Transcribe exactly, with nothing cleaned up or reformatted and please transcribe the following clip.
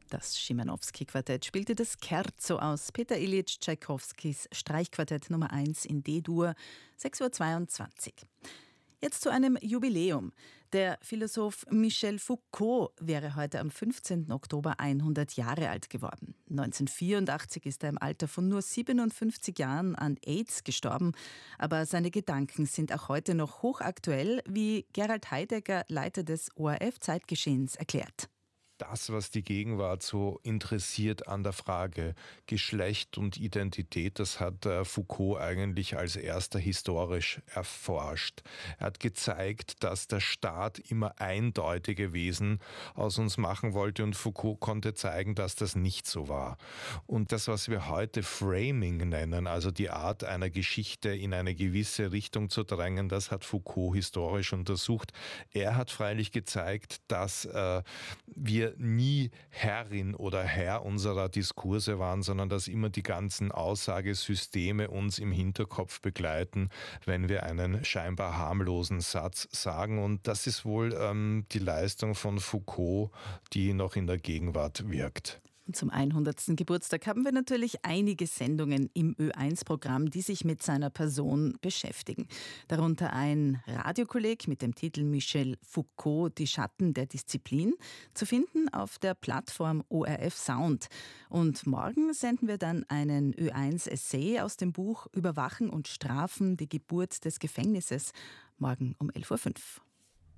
Das Schimanowski-Quartett spielte das Scherzo aus Peter Ilyich Tschaikowskis Streichquartett Nummer eins in D-Dur, sechs Uhr zweiundzwanzig. Jetzt zu einem Jubiläum. Der Philosoph Michel Foucault wäre heute am fünfzehnten Oktober hundert Jahre alt geworden. neunzehnhundertvierundachtzig ist er im Alter von nur siebenundfünfzig Jahren an AIDS gestorben. Aber seine Gedanken sind auch heute noch hochaktuell, wie Gerald Heidegger, Leiter des O R F-Zeitgeschehens, erklärt. Das, was die Gegenwart so interessiert an der Frage Geschlecht und Identität, das hat Foucault eigentlich als erster historisch erforscht. Er hat gezeigt, dass der Staat immer eindeutige Wesen aus uns machen wollte und Foucault konnte zeigen, dass das nicht so war. Und das, was wir heute Framing nennen, also die Art einer Geschichte in eine gewisse Richtung zu drängen, das hat Foucault historisch untersucht. Er hat freilich gezeigt, dass äh, wir nie Herrin oder Herr unserer Diskurse waren, sondern dass immer die ganzen Aussagesysteme uns im Hinterkopf begleiten, wenn wir einen scheinbar harmlosen Satz sagen. Und das ist wohl ähm, die Leistung von Foucault, die noch in der Gegenwart wirkt. Zum hundertsten Geburtstag haben wir natürlich einige Sendungen im Ö eins Programm, die sich mit seiner Person beschäftigen. Darunter ein Radiokolleg mit dem Titel Michel Foucault, die Schatten der Disziplin, zu finden auf der Plattform O R F Sound. Und morgen senden wir dann einen Ö eins Essay aus dem Buch Überwachen und Strafen, die Geburt des Gefängnisses, morgen um elf Uhr fünf.